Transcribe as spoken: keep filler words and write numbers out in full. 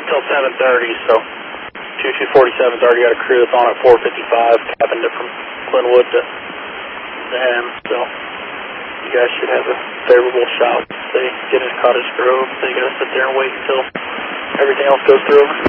till seven thirty, so two two forty-seven's already got a crew that's on at four fifty-five, capping it from Glenwood to them, so you guys should have a favorable shot. They get into Cottage Grove, they gotta sit there and wait until everything else goes through.